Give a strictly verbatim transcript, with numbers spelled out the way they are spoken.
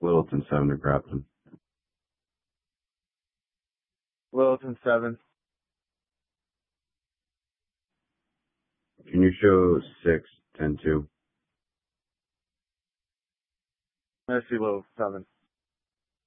Littleton seven to Grafton. Littleton seven. Can you show six, ten two? I see Littleton seven.